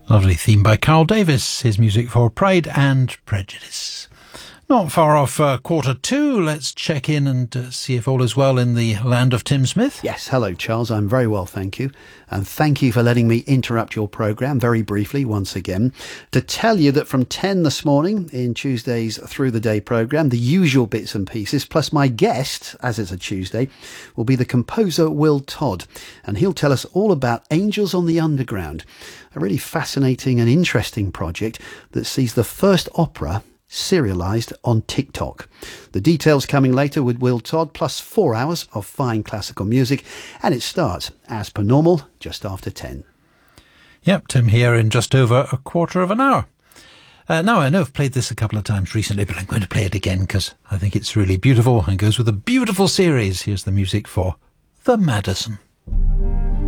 Lovely theme by Carl Davis, his music for Pride and Prejudice. Not far off 2:15. Let's check in and see if all is well in the land of Tim Smith. Yes, hello Charles, I'm very well, thank you. And thank you for letting me interrupt your programme very briefly once again to tell you that from 10 this morning in Tuesday's Through the Day programme, the usual bits and pieces, plus my guest, as it's a Tuesday, will be the composer Will Todd. And he'll tell us all about Angels on the Underground, a really fascinating and interesting project that sees the first opera serialised on TikTok. The details coming later with Will Todd, plus 4 hours of fine classical music, and it starts, as per normal, just after 10. Yep, Tim here in just over a quarter of an hour. Now, I know I've played this a couple of times recently, but I'm going to play it again because I think it's really beautiful and goes with a beautiful series. Here's the music for The Madison.